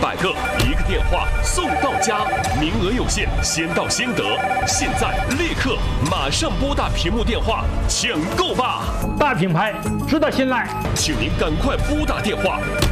100个，1个电话送到家，名额有限，先到先得。现在立刻马上拨打屏幕电话抢购吧！ 大品牌，值得信赖， 请您赶快拨打电话